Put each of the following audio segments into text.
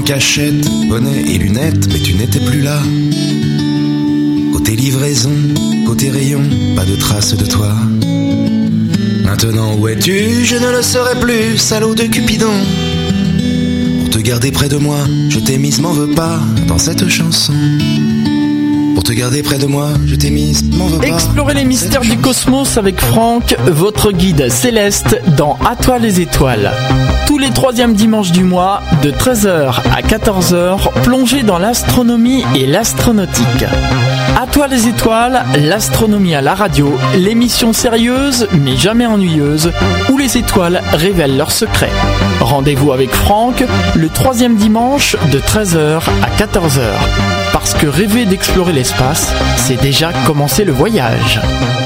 cachette, bonnet et lunettes, mais tu n'étais plus là. Côté livraison, côté rayon, pas de traces de toi. Maintenant où es-tu? Je ne le serai plus, salaud de Cupidon. Pour te garder près de moi, je t'ai mise, m'en veux pas, dans cette chanson. Pour te garder près de moi, je t'ai mise, m'en veux pas. Explorez les mystères du cosmos avec Franck, votre guide céleste dans À toi les étoiles. Tous les 3e dimanches du mois, de 13h à 14h, plongez dans l'astronomie et l'astronautique. À toi les étoiles, l'astronomie à la radio, l'émission sérieuse mais jamais ennuyeuse, où les étoiles révèlent leurs secrets. Rendez-vous avec Franck, le 3e dimanche de 13h à 14h. Parce que rêver d'explorer l'espace, c'est déjà commencer le voyage.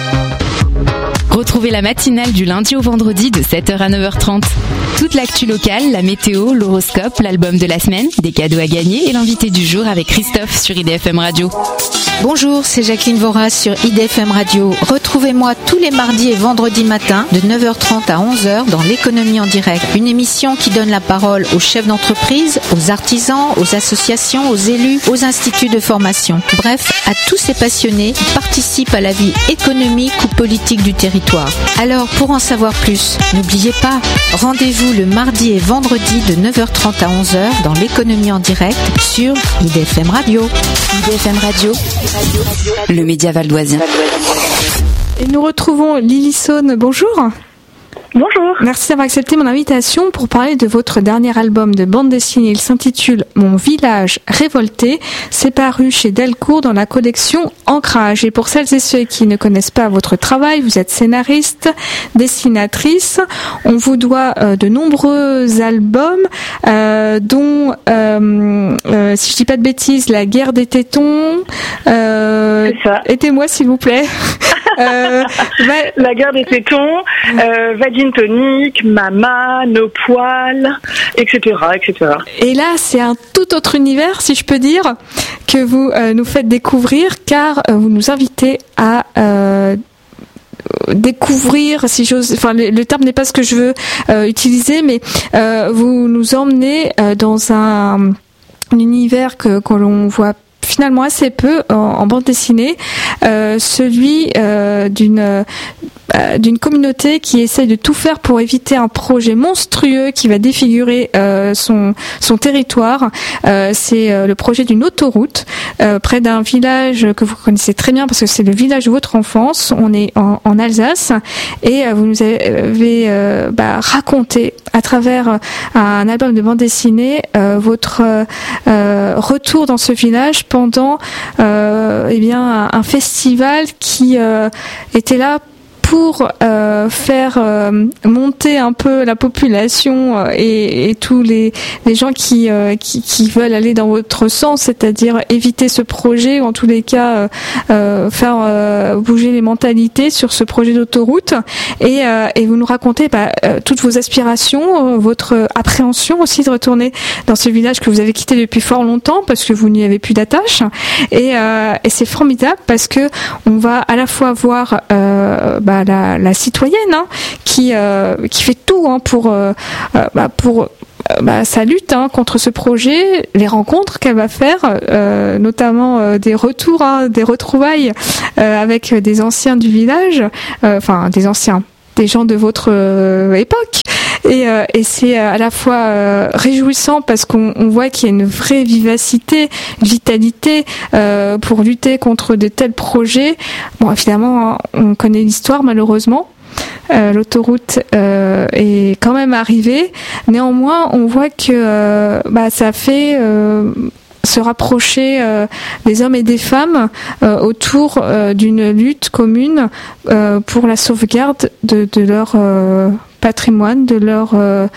Retrouvez la matinale du lundi au vendredi de 7h à 9h30. Toute l'actu locale, la météo, l'horoscope, l'album de la semaine, des cadeaux à gagner et l'invité du jour avec Christophe sur IDFM Radio. Bonjour, c'est Jacqueline Voras sur IDFM Radio. Retrouvez-moi tous les mardis et vendredis matins de 9h30 à 11h dans l'économie en direct. Une émission qui donne la parole aux chefs d'entreprise, aux artisans, aux associations, aux élus, aux instituts de formation. Bref, à tous ces passionnés qui participent à la vie économique ou politique du territoire. Alors, pour en savoir plus, n'oubliez pas, rendez-vous le mardi et vendredi de 9h30 à 11h dans l'économie en direct sur IDFM Radio. IDFM Radio, le média valdoisien. Et nous retrouvons Lily Saune. Bonjour. Bonjour. Merci d'avoir accepté mon invitation pour parler de votre dernier album de bande dessinée. Il s'intitule Mon village révolté. C'est paru chez Delcourt dans la collection Ancrage. Et pour celles et ceux qui ne connaissent pas votre travail, vous êtes scénariste, dessinatrice. On vous doit de nombreux albums, dont, si je dis pas de bêtises, La guerre des tétons. C'est ça. Aidez-moi s'il vous plaît. La guerre des tétons, Vagin Tonic, Mama, Nos poils, etc., etc. Et là, c'est un tout autre univers, si je peux dire, que vous nous faites découvrir, car vous nous invitez à découvrir, si j'ose, enfin le terme n'est pas ce que je veux utiliser, mais vous nous emmenez dans un univers que l'on voit finalement assez peu en bande dessinée, celui d'une communauté qui essaie de tout faire pour éviter un projet monstrueux qui va défigurer son territoire. C'est le projet d'une autoroute près d'un village que vous connaissez très bien parce que c'est le village de votre enfance. On est en Alsace et vous nous avez raconté à travers un album de bande dessinée votre retour dans ce village pendant un festival qui était là pour faire monter un peu la population et tous les gens qui veulent aller dans votre sens, c'est-à-dire éviter ce projet ou en tous les cas faire bouger les mentalités sur ce projet d'autoroute et vous nous racontez toutes vos aspirations, votre appréhension aussi de retourner dans ce village que vous avez quitté depuis fort longtemps parce que vous n'y avez plus d'attache et c'est formidable parce que on va à la fois voir la citoyenne qui fait tout pour sa lutte contre ce projet, les rencontres qu'elle va faire, notamment des retours, des retrouvailles avec des anciens du village, des gens de votre époque. Et c'est à la fois réjouissant parce qu'on voit qu'il y a une vraie vivacité, vitalité pour lutter contre de tels projets. Bon, évidemment, on connaît l'histoire malheureusement. L'autoroute est quand même arrivée. Néanmoins, on voit que ça fait se rapprocher des hommes et des femmes autour d'une lutte commune pour la sauvegarde de leur patrimoine, de leur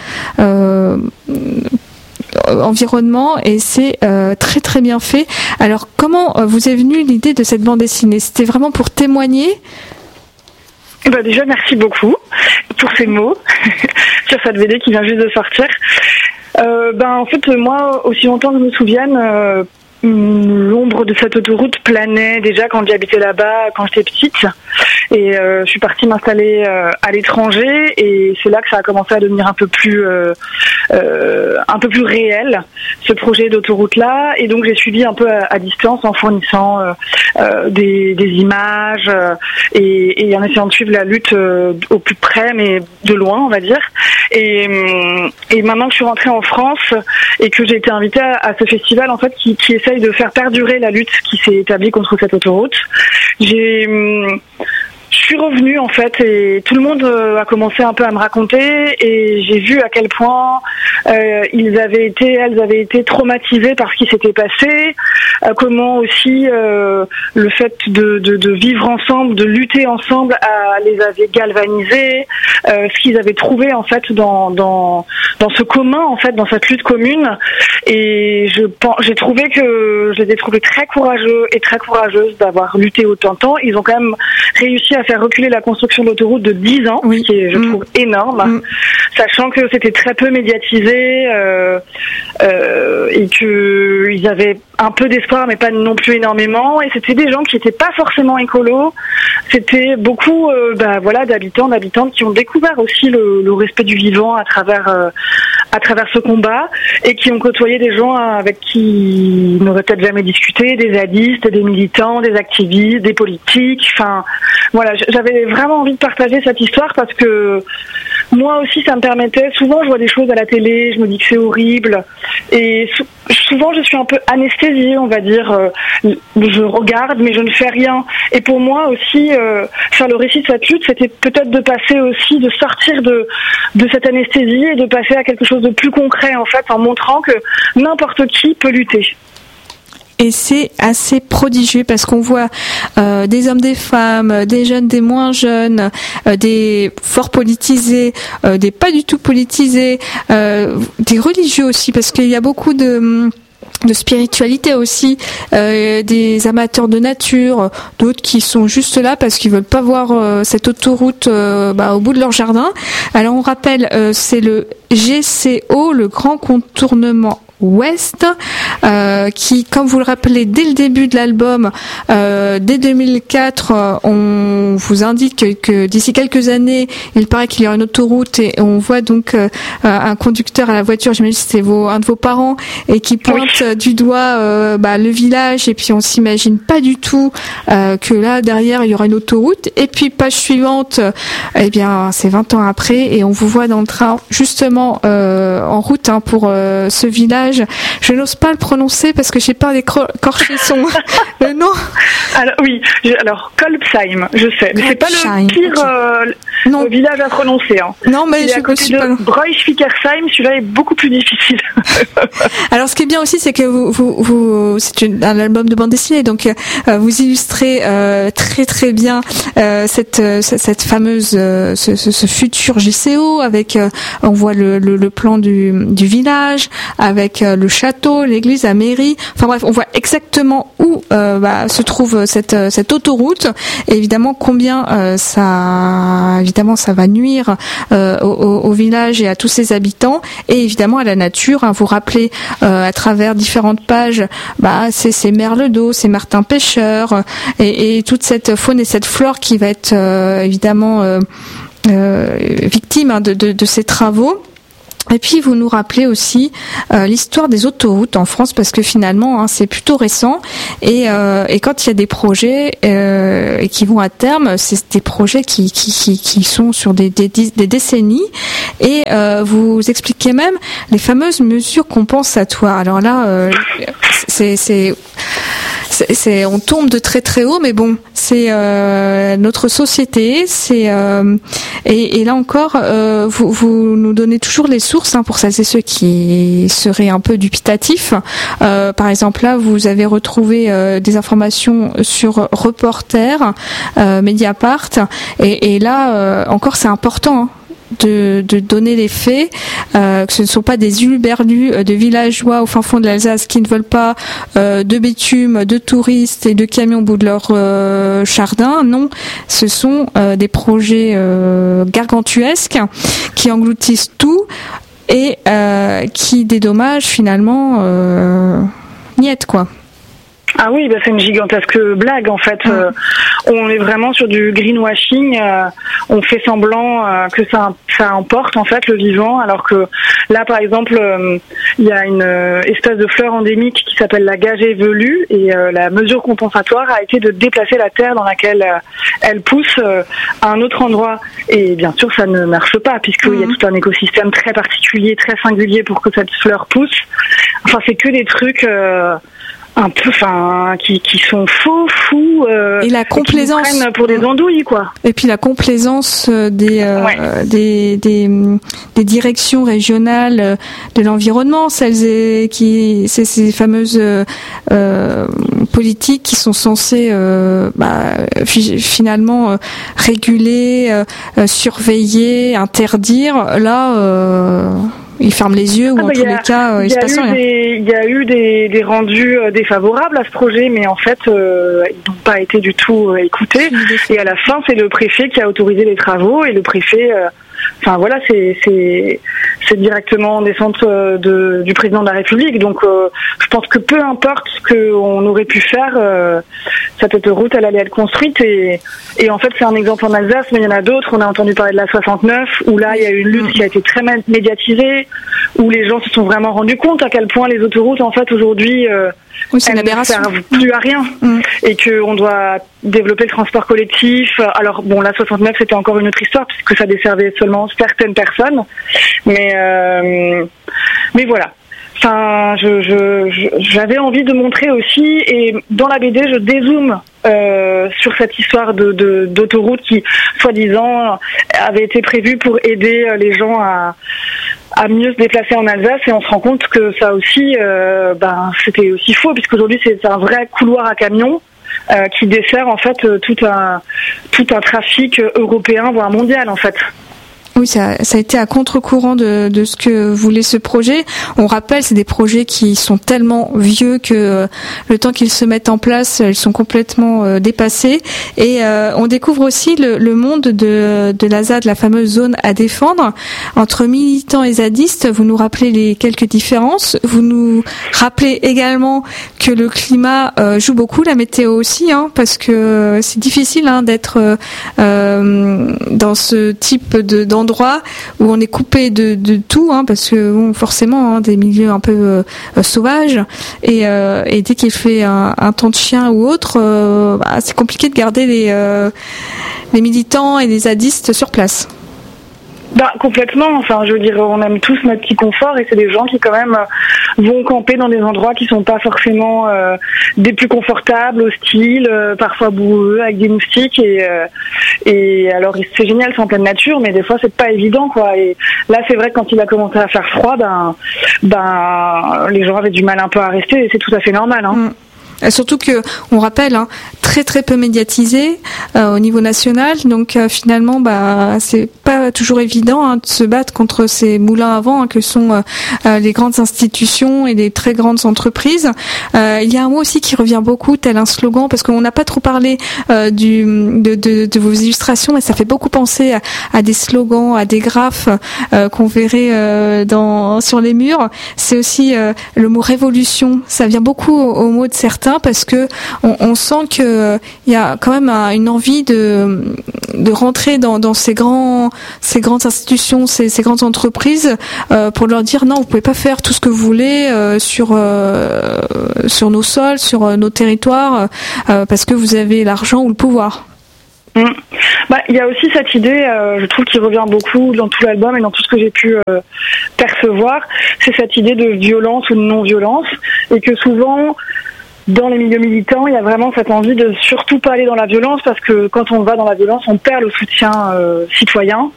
environnement, et c'est très très bien fait. Alors comment vous est venue l'idée de cette bande dessinée? C'était vraiment pour témoigner? Déjà merci beaucoup pour ces mots sur cette BD qui vient juste de sortir. En fait moi, aussi longtemps que je me souvienne, l'ombre de cette autoroute planait déjà quand j'habitais là-bas, quand j'étais petite. Et je suis partie m'installer à l'étranger, et c'est là que ça a commencé à devenir un peu plus réel, ce projet d'autoroute-là. Et donc j'ai suivi un peu à distance en fournissant des images et en essayant de suivre la lutte au plus près, mais de loin, on va dire. Et maintenant que je suis rentrée en France et que j'ai été invitée à ce festival en fait qui essaye de faire perdurer la lutte qui s'est établie contre cette autoroute, je suis revenue en fait, et tout le monde a commencé un peu à me raconter, et j'ai vu à quel point elles avaient été traumatisées par ce qui s'était passé, comment aussi le fait de vivre ensemble, de lutter ensemble, les avait galvanisées, ce qu'ils avaient trouvé en fait dans ce commun en fait, dans cette lutte commune. Et j'ai trouvé que je les ai trouvés très courageux et très courageuses d'avoir lutté autant de temps. Ils ont quand même réussi à faire reculer la construction de l'autoroute de 10 ans, ce qui est, je trouve, énorme, sachant que c'était très peu médiatisé et qu'ils avaient un peu d'espoir, mais pas non plus énormément. Et c'était des gens qui n'étaient pas forcément écolos. C'était beaucoup d'habitantes qui ont découvert aussi le respect du vivant à travers ce combat, et qui ont côtoyé des gens avec qui ils n'auraient peut-être jamais discuté, des zadistes, des militants, des activistes, des politiques. Enfin, voilà, j'avais vraiment envie de partager cette histoire parce que moi aussi, ça me permettait. Souvent, je vois des choses à la télé, je me dis que c'est horrible, et souvent, je suis un peu anesthésiée, on va dire. Je regarde, mais je ne fais rien. Et pour moi aussi, faire le récit de cette lutte, c'était peut-être de passer aussi, de sortir de cette anesthésie et de passer à quelque chose de plus concret, en fait, en montrant que n'importe qui peut lutter. Et c'est assez prodigieux parce qu'on voit des hommes, des femmes, des jeunes, des moins jeunes, des fort politisés, des pas du tout politisés, des religieux aussi, parce qu'il y a beaucoup de spiritualité aussi, des amateurs de nature, d'autres qui sont juste là parce qu'ils veulent pas voir cette autoroute au bout de leur jardin. Alors on rappelle, c'est le GCO, le Grand Contournement Ouest, qui, comme vous le rappelez dès le début de l'album, dès 2004, on vous indique que d'ici quelques années, il paraît qu'il y aura une autoroute, et on voit donc un conducteur à la voiture, j'imagine que c'était un de vos parents, et qui pointe du doigt le village, et puis on s'imagine pas du tout que là derrière il y aura une autoroute. Et puis page suivante, c'est 20 ans après, et on vous voit dans le train justement en route pour ce village. Je n'ose pas le prononcer parce que j'ai peur d'écorcher son nom. Alors Kolbsheim, je sais, mais c'est pas le pire village à prononcer. Non, mais je ne suis pas loin. Breuchwickersheim, celui-là est beaucoup plus difficile. Alors, ce qui est bien aussi, c'est que vous c'est un album de bande dessinée, donc vous illustrez très très bien cette fameuse ce futur JCO avec on voit le plan du village avec le château, l'église, la mairie. Enfin bref, on voit exactement où se trouve cette autoroute. Et évidemment, combien ça va nuire au village et à tous ses habitants, et évidemment à la nature. Vous rappelez à travers différentes pages, c'est Merle d'eau, c'est Martin Pêcheur, et toute cette faune et cette flore qui va être évidemment victime de ces travaux. Et puis vous nous rappelez aussi l'histoire des autoroutes en France, parce que finalement c'est plutôt récent, et quand il y a des projets et qui vont à terme, c'est des projets qui sont sur des décennies, et vous expliquez même les fameuses mesures compensatoires. Alors là on tombe de très très haut, mais bon, c'est notre société, et là encore, vous nous donnez toujours les sources pour celles et ceux qui seraient un peu dubitatifs. Par exemple, là, vous avez retrouvé des informations sur Reporter, Mediapart, et là encore, c'est important. De donner les faits, que ce ne sont pas des hurluberlus de villageois au fin fond de l'Alsace qui ne veulent pas de bitume, de touristes et de camions au bout de leur jardin. Non, ce sont des projets gargantuesques qui engloutissent tout et qui dédommagent finalement niet, quoi. Ah oui, c'est une gigantesque blague en fait. On est vraiment sur du greenwashing. On fait semblant que ça emporte en fait le vivant, alors que là par exemple il y a une espèce de fleur endémique qui s'appelle la gagée velue et la mesure compensatoire a été de déplacer la terre dans laquelle elle pousse à un autre endroit. Et bien sûr ça ne marche pas puisqu'il y a tout un écosystème très particulier, très singulier pour que cette fleur pousse. Enfin c'est que des trucs un peu, qui sont fous, et la complaisance qui nous prennent pour des andouilles, quoi. Et puis la complaisance des directions régionales de l'environnement, ces fameuses politiques qui sont censées finalement réguler, surveiller, interdire. Là. Ils ferment les yeux ou en tous les cas, il se passe rien. Il y a eu des rendus défavorables à ce projet, mais en fait, ils n'ont pas été du tout écoutés. Et à la fin, c'est le préfet qui a autorisé les travaux et le préfet... c'est directement en descente du président de la République. Donc, je pense que peu importe ce qu'on aurait pu faire, cette autoroute, elle allait être construite. Et en fait, c'est un exemple en Alsace, mais il y en a d'autres. On a entendu parler de la 69, où là, il y a eu une lutte qui a été très médiatisée, où les gens se sont vraiment rendus compte à quel point les autoroutes, en fait, aujourd'hui... c'est une aberration. Elles ne servent plus à rien et qu'on doit développer le transport collectif. Alors bon, la 69 c'était encore une autre histoire puisque ça desservait seulement certaines personnes, mais voilà. Enfin, j'avais envie de montrer aussi, et dans la BD je dézoome sur cette histoire d'autoroute qui, soi-disant, avait été prévue pour aider les gens à mieux se déplacer en Alsace, et on se rend compte que ça aussi, c'était aussi faux, puisqu'aujourd'hui c'est un vrai couloir à camion qui dessert en fait tout un trafic européen voire mondial en fait. Oui, ça a été à contre-courant de ce que voulait ce projet. On rappelle, c'est des projets qui sont tellement vieux que le temps qu'ils se mettent en place, ils sont complètement dépassés. Et on découvre aussi le monde de la ZAD, la fameuse zone à défendre. Entre militants et zadistes, vous nous rappelez les quelques différences. Vous nous rappelez également que le climat joue beaucoup, la météo aussi, parce que c'est difficile d'être dans ce type d'endroit où on est coupé de tout, parce que forcément des milieux un peu sauvages, et dès qu'il fait un temps de chien ou autre, c'est compliqué de garder les militants et les zadistes sur place. Complètement. Enfin, je veux dire, on aime tous notre petit confort, et c'est des gens qui quand même vont camper dans des endroits qui sont pas forcément des plus confortables, hostiles, parfois boueux, avec des moustiques, et alors c'est génial, c'est en pleine nature, mais des fois c'est pas évident, quoi. Et là, c'est vrai que quand il a commencé à faire froid, les gens avaient du mal un peu à rester, et c'est tout à fait normal. Surtout que, on rappelle, très très peu médiatisé au niveau national, donc finalement, c'est pas toujours évident de se battre contre ces moulins à vent que sont les grandes institutions et les très grandes entreprises. Il y a un mot aussi qui revient beaucoup, tel un slogan, parce qu'on n'a pas trop parlé de vos illustrations, mais ça fait beaucoup penser à des slogans, à des graphes qu'on verrait sur les murs. C'est aussi le mot révolution. Ça vient beaucoup au mot de certains, parce que on sent que il y a quand même une envie de rentrer dans ces grandes institutions, ces grandes entreprises, pour leur dire non, vous pouvez pas faire tout ce que vous voulez sur nos sols, sur nos territoires, parce que vous avez l'argent ou le pouvoir. Il y a aussi cette idée, je trouve, qui revient beaucoup dans tout l'album et dans tout ce que j'ai pu percevoir, c'est cette idée de violence ou de non-violence, et que souvent dans les milieux militants, il y a vraiment cette envie de surtout pas aller dans la violence, parce que quand on va dans la violence, on perd le soutien citoyen.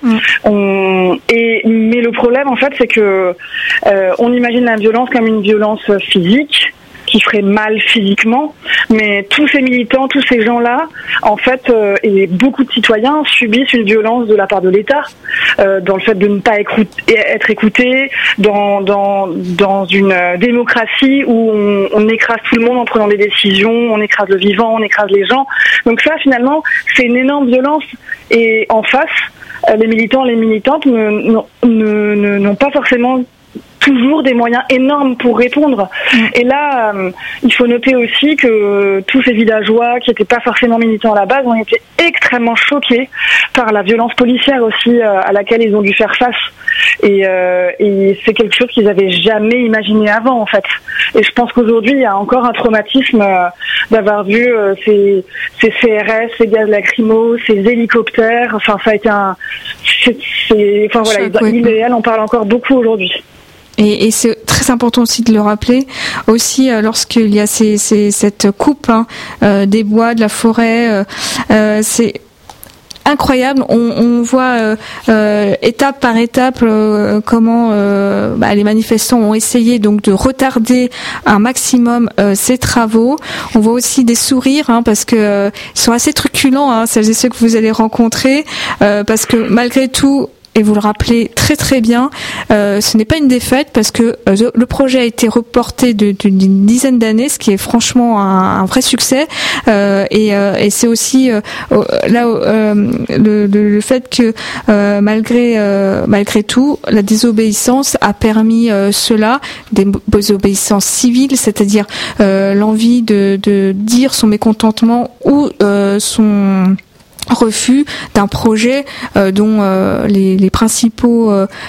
Mais le problème, en fait, c'est que on imagine la violence comme une violence physique qui ferait mal physiquement, mais tous ces militants, tous ces gens-là, en fait, et beaucoup de citoyens subissent une violence de la part de l'État, dans le fait de ne pas être écoutés, dans une démocratie où on écrase tout le monde en prenant des décisions, on écrase le vivant, on écrase les gens. Donc ça, finalement, c'est une énorme violence. Et en face, les militants, les militantes n'ont pas forcément toujours des moyens énormes pour répondre. Et là, il faut noter aussi que tous ces villageois qui n'étaient pas forcément militants à la base ont été extrêmement choqués par la violence policière aussi à laquelle ils ont dû faire face. Et c'est quelque chose qu'ils n'avaient jamais imaginé avant, en fait. Et je pense qu'aujourd'hui, il y a encore un traumatisme d'avoir vu ces CRS, ces gaz lacrymaux, ces hélicoptères. Enfin, ça a été il et elle en parlent encore beaucoup aujourd'hui. Et c'est très important aussi de le rappeler aussi lorsqu'il y a cette coupe des bois, de la forêt, c'est incroyable. On voit étape par étape comment les manifestants ont essayé donc de retarder un maximum ces travaux. On voit aussi des sourires parce que ils sont assez truculents, celles et ceux que vous allez rencontrer, parce que malgré tout, et vous le rappelez très très bien, ce n'est pas une défaite parce que le projet a été reporté d'une dizaine d'années, ce qui est franchement un vrai succès. Et c'est aussi le fait que malgré tout, la désobéissance a permis cela, des désobéissances civiles, c'est-à-dire l'envie de dire son mécontentement ou son refus d'un projet dont les principaux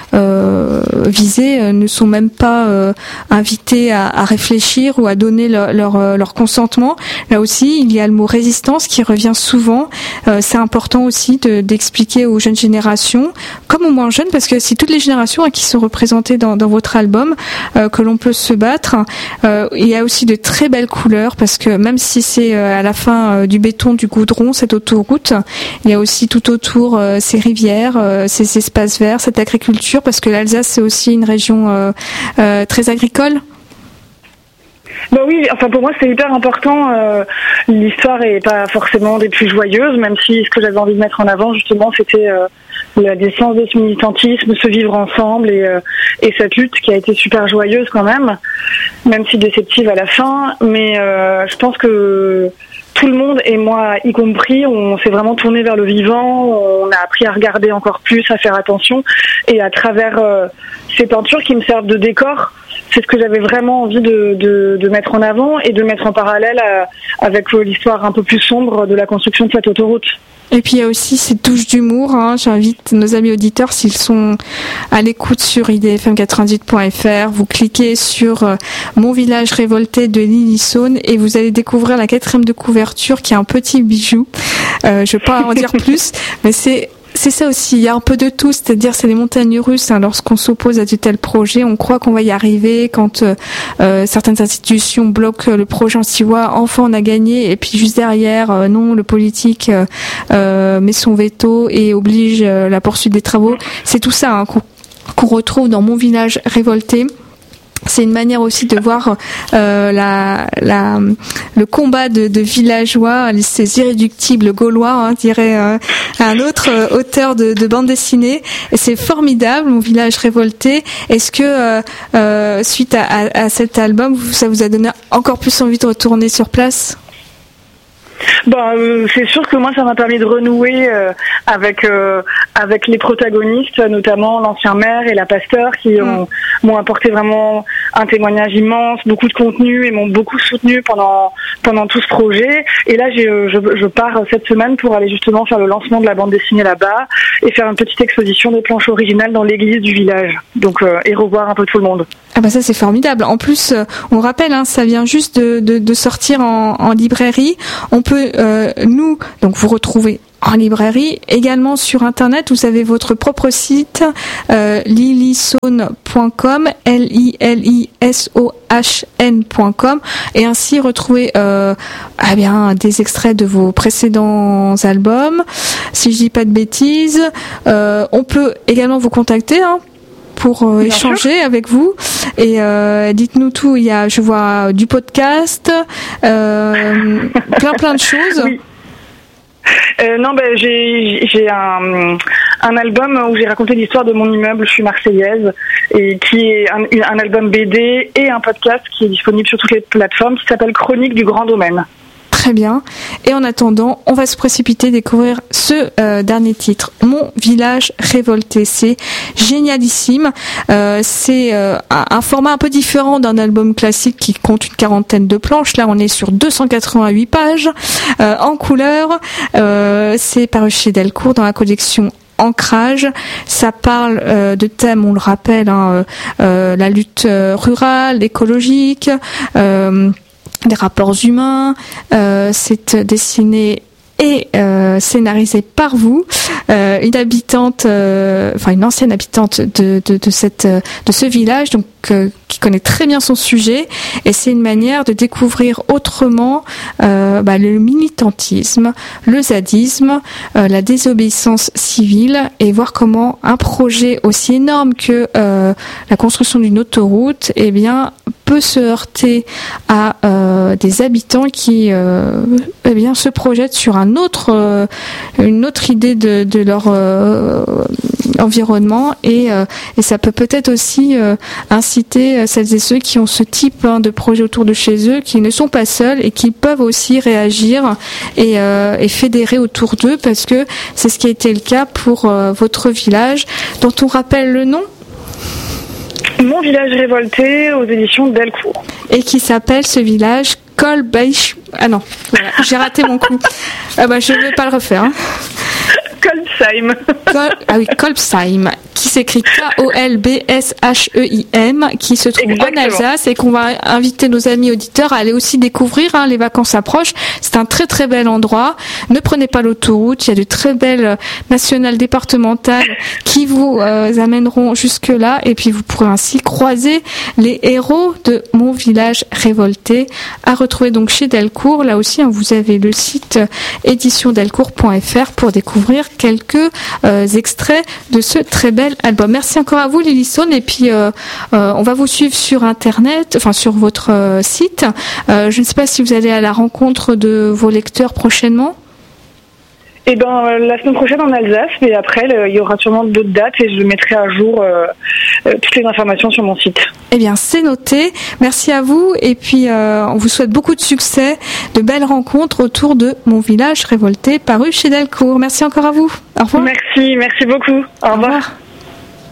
visés ne sont même pas invités à réfléchir ou à donner leur consentement. Là aussi, il y a le mot résistance qui revient souvent. C'est important aussi d'expliquer aux jeunes générations, comme aux moins jeunes, parce que c'est toutes les générations qui sont représentées dans votre album, que l'on peut se battre. Il y a aussi de très belles couleurs, parce que même si c'est à la fin du béton, du goudron, cette autoroute, il y a aussi tout autour ces rivières, ces espaces verts, cette agriculture, parce que l'Alsace c'est aussi une région très agricole. Bah oui, enfin pour moi c'est hyper important. L'histoire est pas forcément des plus joyeuses, même si ce que j'avais envie de mettre en avant justement c'était la défense de ce militantisme, ce vivre ensemble et cette lutte qui a été super joyeuse quand même si déceptive à la fin. Mais je pense que tout le monde, et moi y compris, on s'est vraiment tourné vers le vivant, on a appris à regarder encore plus, à faire attention, et à travers ces peintures qui me servent de décor, c'est ce que j'avais vraiment envie de mettre en avant et de mettre en parallèle avec l'histoire un peu plus sombre de la construction de cette autoroute. Et puis il y a aussi cette touche d'humour. J'invite nos amis auditeurs, s'ils sont à l'écoute sur idfm88.fr, vous cliquez sur Mon village révolté de Lily Saune et vous allez découvrir la 4e de couverture qui est un petit bijou. Je ne vais pas en dire plus, mais c'est ça aussi, il y a un peu de tout, c'est-à-dire c'est les montagnes russes. Lorsqu'on s'oppose à de tels projets, on croit qu'on va y arriver. Quand certaines institutions bloquent le projet, on se dit enfin on a gagné, et puis juste derrière, non, le politique met son veto et oblige la poursuite des travaux. C'est tout ça qu'on retrouve dans Mon village révolté. C'est une manière aussi de voir le combat de villageois, ces irréductibles gaulois, dirait un autre auteur de bande dessinée. Et c'est formidable, Mon village révolté. Est-ce que suite à cet album, ça vous a donné encore plus envie de retourner sur place ? C'est sûr que moi ça m'a permis de renouer avec les protagonistes, notamment l'ancien maire et la pasteur qui m'ont apporté vraiment un témoignage immense, beaucoup de contenu et m'ont beaucoup soutenu pendant tout ce projet. Et là je pars cette semaine pour aller justement faire le lancement de la bande dessinée là-bas et faire une petite exposition des planches originales dans l'église du village. Donc et revoir un peu tout le monde. Ah ça c'est formidable. En plus on rappelle ça vient juste de sortir en librairie. On peut donc vous retrouver en librairie, également sur internet. Vous avez votre propre site lilysaune.com, lilysohn.com, et ainsi retrouver des extraits de vos précédents albums, si je dis pas de bêtises. On peut également vous contacter pour échanger avec vous, et dites-nous tout. Il y a, je vois, du podcast, plein de choses. Oui. J'ai un album où j'ai raconté l'histoire de mon immeuble, je suis marseillaise, et qui est un album BD et un podcast qui est disponible sur toutes les plateformes, qui s'appelle Chronique du Grand Domaine. très bien. Et en attendant, on va se précipiter découvrir ce dernier titre, Mon village révolté. C'est génialissime. C'est un format un peu différent d'un album classique qui compte une quarantaine de planches. Là, on est sur 288 pages en couleur. C'est paru chez Delcourt dans la collection Ancrage. Ça parle de thèmes, on le rappelle, la lutte rurale, écologique, des rapports humains. C'est dessiné et scénarisé par vous, une habitante, une ancienne habitante de ce village, donc qui connaît très bien son sujet, et c'est une manière de découvrir autrement le militantisme, le zadisme, la désobéissance civile, et voir comment un projet aussi énorme que la construction d'une autoroute, peut se heurter à des habitants qui se projettent sur une autre idée de leur environnement, et ça peut-être aussi inciter celles et ceux qui ont ce type de projet autour de chez eux, qui ne sont pas seuls et qui peuvent aussi réagir et fédérer autour d'eux, parce que c'est ce qui a été le cas pour votre village, dont on rappelle le nom. Mon village révolté, aux éditions Delcourt. Et qui s'appelle ce village Kolbsheim. Ah non, voilà, j'ai raté mon coup. Je ne vais pas le refaire. Kolbsheim. Kolbsheim, qui s'écrit Kolbsheim, qui se trouve en Alsace, et qu'on va inviter nos amis auditeurs à aller aussi découvrir. Les vacances approchent. C'est un très très bel endroit. Ne prenez pas l'autoroute. Il y a de très belles nationales départementales qui vous amèneront jusque là, et puis vous pourrez ainsi croiser les héros de Mon village révolté, à retrouver donc chez Delcourt. Là aussi, vous avez le site éditiondelcourt.fr pour découvrir quelques extraits de ce très bel album. Merci encore à vous, Lily-Saune, et puis on va vous suivre sur internet, sur votre site. Je ne sais pas si vous allez à la rencontre de vos lecteurs prochainement. La semaine prochaine en Alsace, mais après il y aura sûrement d'autres dates, et je mettrai à jour toutes les informations sur mon site. C'est noté. Merci à vous, et puis on vous souhaite beaucoup de succès, de belles rencontres autour de Mon village révolté, paru chez Delcourt. Merci encore à vous. Au revoir. Merci beaucoup. Au revoir.